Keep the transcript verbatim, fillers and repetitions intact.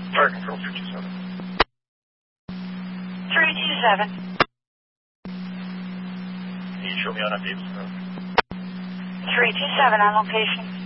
Fire control three two seven. three two seven. Can you show me on a Davis Road? three two seven on location.